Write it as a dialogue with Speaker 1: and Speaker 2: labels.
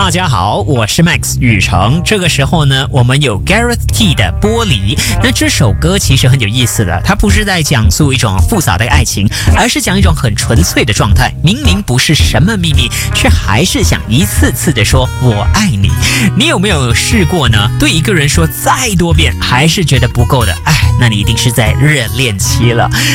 Speaker 1: 大家好，我是 Max 宇成。这个时候呢，我们有 Gareth T 的《玻璃》。那这首歌其实很有意思的，它不是在讲述一种复杂的爱情，而是讲一种很纯粹的状态。明明不是什么秘密，却还是想一次次的说我爱你。你有没有试过呢？对一个人说再多遍，还是觉得不够的？那你一定是在热恋期了。